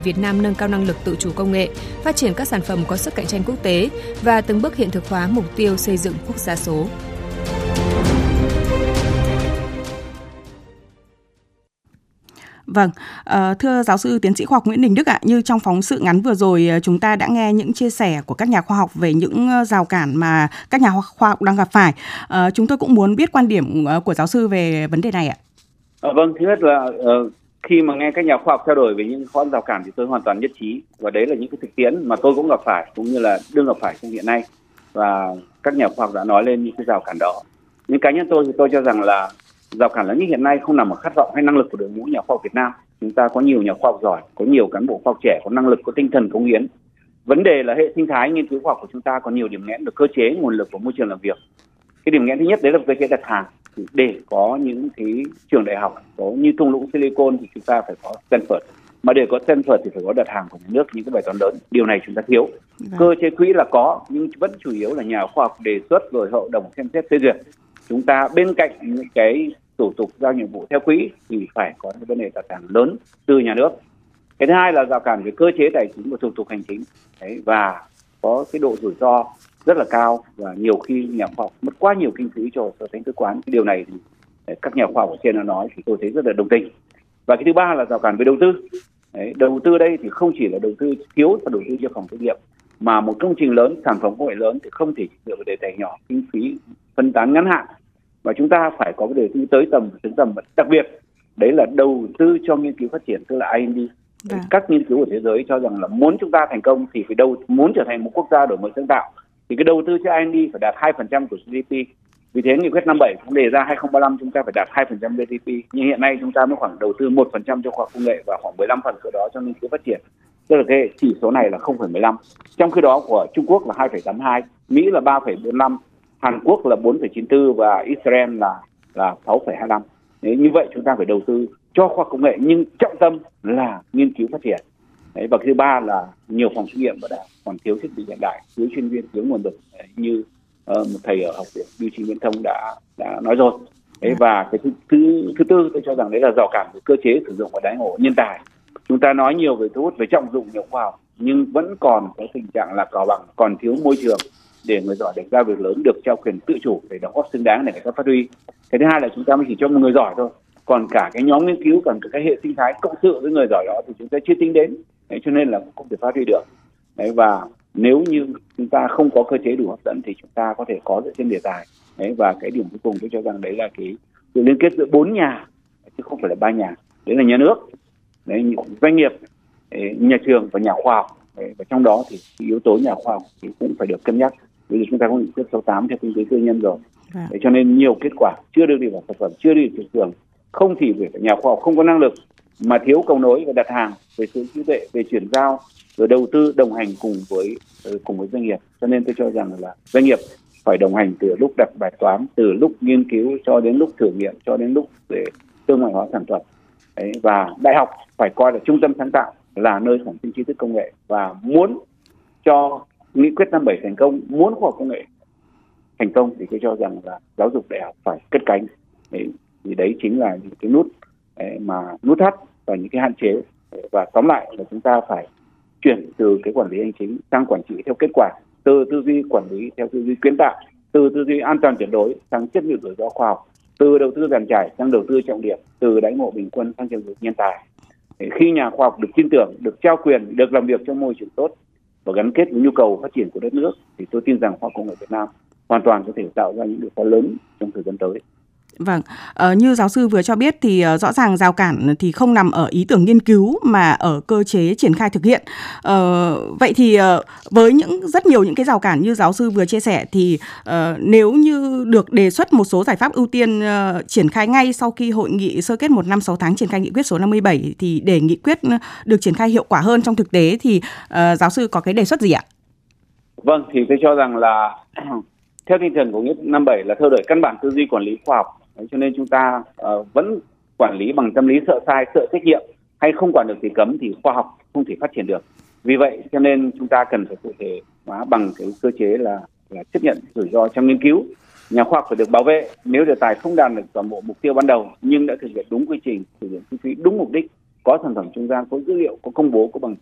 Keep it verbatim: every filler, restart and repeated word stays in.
Việt Nam nâng cao năng lực tự chủ công nghệ, phát triển các sản phẩm có sức cạnh tranh quốc tế và từng bước hiện thực hóa mục tiêu xây dựng quốc gia số. Vâng, uh, thưa giáo sư tiến sĩ khoa học Nguyễn Đình Đức ạ, như trong phóng sự ngắn vừa rồi chúng ta đã nghe những chia sẻ của các nhà khoa học về những rào cản mà các nhà khoa học đang gặp phải. Uh, chúng tôi cũng muốn biết quan điểm của giáo sư về vấn đề này ạ. À, vâng, thứ nhất là uh, khi mà nghe các nhà khoa học trao đổi về những khó rào cản thì tôi hoàn toàn nhất trí, và đấy là những cái thực tiễn mà tôi cũng gặp phải cũng như là đương gặp phải trong hiện nay, và các nhà khoa học đã nói lên những cái rào cản đó. Nhưng cá nhân tôi thì tôi cho rằng là rào cản lớn nhất hiện nay không nằm ở khát vọng hay năng lực của đội ngũ nhà khoa học Việt Nam. Chúng ta có nhiều nhà khoa học giỏi, có nhiều cán bộ khoa học trẻ, có năng lực, có tinh thần cống hiến. Vấn đề là hệ sinh thái nghiên cứu khoa học của chúng ta còn nhiều điểm nghẽn về cơ chế, nguồn lực và môi trường làm việc. Cái điểm nghẽn thứ nhất đấy là cơ chế đặt hàng. Để có những cái trường đại học có như thung lũng Silicon thì chúng ta phải có Stanford, mà để có Stanford thì phải có đặt hàng của nhà nước, những cái bài toán lớn. Điều này chúng ta thiếu. Vâng. Cơ chế quỹ là có, nhưng vẫn chủ yếu là nhà khoa học đề xuất rồi hội đồng xem xét phê duyệt. Chúng ta bên cạnh những cái thủ tục giao nhiệm vụ theo quỹ thì phải có cái vấn đề đặt hàng lớn từ nhà nước. Cái thứ hai là rào cản về cơ chế tài chính và thủ tục hành chính. Đấy, và có cái độ rủi ro rất là cao, và nhiều khi nhà khoa học mất quá nhiều kinh phí cho so sánh cơ quan. Cái điều này thì các nhà khoa học ở trên đã nói thì tôi thấy rất là đồng tình. Và cái thứ ba là rào cản về đầu tư. Đấy, đầu tư đây thì không chỉ là đầu tư thiếu và đầu tư cho phòng thí nghiệm, mà một công trình lớn, sản phẩm công nghệ lớn thì không thể dựa vào đề tài nhỏ, kinh phí phân tán ngắn hạn, và chúng ta phải có cái đầu tư tới tầm xứng tầm. Đặc biệt đấy là đầu tư cho nghiên cứu phát triển, tức là I and D. Dạ. Các nghiên cứu của thế giới cho rằng là muốn chúng ta thành công thì phải đầu muốn trở thành một quốc gia đổi mới sáng tạo thì cái đầu tư cho I and D phải đạt hai phần trăm của giê đê pê. Vì thế nghị quyết năm bảy cũng đề ra hai không ba lăm chúng ta phải đạt hai phần trăm giê đê pê, nhưng hiện nay chúng ta mới khoảng đầu tư một phần trăm cho khoa học công nghệ và khoảng mười lăm phần trăm đó cho nghiên cứu phát triển. Tức là cái chỉ số này là không phẩy mười lăm. Trong khi đó của Trung Quốc là hai phẩy tám mươi hai, Mỹ là ba phẩy bốn mươi lăm, Hàn Quốc là bốn phẩy chín mươi tư và Israel là là sáu phẩy hai mươi lăm. Nếu như vậy chúng ta phải đầu tư cho khoa học công nghệ, nhưng trọng tâm là nghiên cứu phát triển. Đấy, và thứ ba là nhiều phòng thí nghiệm và đã còn thiếu thiết bị hiện đại, thiếu chuyên viên, thiếu nguồn lực như uh, một thầy ở học viện Bưu chính Viễn thông đã đã nói rồi. Đấy, và cái thứ, thứ thứ tư tôi cho rằng đấy là rào cản về cơ chế sử dụng và đãi ngộ nhân tài. Chúng ta nói nhiều về thu hút, về trọng dụng nhiều khoa học, nhưng vẫn còn có tình trạng là cào bằng, còn thiếu môi trường để người giỏi được ra việc lớn, được trao quyền tự chủ để đóng góp xứng đáng để người ta phát huy. Cái thứ hai là chúng ta mới chỉ cho một người giỏi thôi, còn cả cái nhóm nghiên cứu, còn cái hệ sinh thái cộng sự với người giỏi đó thì chúng ta chưa tính đến. Đấy, cho nên là không thể phát huy được. Đấy, và nếu như chúng ta không có cơ chế đủ hấp dẫn thì chúng ta có thể có dựa trên đề tài. Đấy, và cái điểm cuối cùng tôi cho rằng đấy là cái sự liên kết giữa bốn nhà chứ không phải là ba nhà. Đấy là nhà nước, đấy, doanh nghiệp, đấy, nhà trường và nhà khoa học. Đấy, và trong đó thì yếu tố nhà khoa học thì cũng phải được cân nhắc. Bây giờ chúng ta có nghị quyết sáu tám theo kinh tế tư nhân rồi. Đấy, cho nên nhiều kết quả chưa được đi vào sản phẩm, chưa đi vào thị trường, không chỉ về nhà khoa học không có năng lực, mà thiếu cầu nối và đặt hàng về sự trí tuệ, về chuyển giao, rồi đầu tư đồng hành cùng với cùng với doanh nghiệp. Cho nên tôi cho rằng là doanh nghiệp phải đồng hành từ lúc đặt bài toán, từ lúc nghiên cứu cho đến lúc thử nghiệm, cho đến lúc để thương mại hóa sản phẩm. Đấy, và đại học phải coi là trung tâm sáng tạo, là nơi sản sinh trí thức công nghệ, và muốn cho nghị quyết năm bảy thành công, muốn khoa học công nghệ thành công thì tôi cho rằng là giáo dục đại học phải cất cánh. Đấy, thì đấy chính là những cái nút mà nút thắt và những cái hạn chế. Và tóm lại là chúng ta phải chuyển từ cái quản lý hành chính sang quản trị theo kết quả, từ tư duy quản lý theo tư duy kiến tạo, từ tư duy an toàn tuyệt đối sang chất lượng rủi ro khoa học, từ đầu tư dàn trải sang đầu tư trọng điểm, từ đãi ngộ bình quân sang trọng dụng nhân tài. Khi nhà khoa học được tin tưởng, được trao quyền, được làm việc trong môi trường tốt và gắn kết với nhu cầu phát triển của đất nước thì tôi tin rằng khoa học công nghệ Việt Nam hoàn toàn có thể tạo ra những đột phá lớn trong thời gian tới. Vâng, ờ, như giáo sư vừa cho biết thì uh, rõ ràng rào cản thì không nằm ở ý tưởng nghiên cứu mà ở cơ chế triển khai thực hiện. Uh, vậy thì uh, với những rất nhiều những cái rào cản như giáo sư vừa chia sẻ thì uh, nếu như được đề xuất một số giải pháp ưu tiên uh, triển khai ngay sau khi hội nghị sơ kết một năm sáu tháng triển khai nghị quyết số năm mươi bảy thì để nghị quyết được triển khai hiệu quả hơn trong thực tế thì uh, giáo sư có cái đề xuất gì ạ? Vâng, thì tôi cho rằng là theo tinh thần của nghị quyết năm bảy là thay đổi căn bản tư duy quản lý khoa học. Đấy, cho nên chúng ta uh, vẫn quản lý bằng tâm lý sợ sai, sợ trách nhiệm, hay không quản được thì cấm thì khoa học không thể phát triển được. Vì vậy cho nên chúng ta cần phải cụ thể hóa bằng cái cơ chế là, là chấp nhận rủi ro trong nghiên cứu. Nhà khoa học phải được bảo vệ nếu đề tài không đạt được toàn bộ mục tiêu ban đầu nhưng đã thực hiện đúng quy trình, sử dụng kinh phí đúng mục đích có sản phẩm trung gian, có dữ liệu, có công bố, có bằng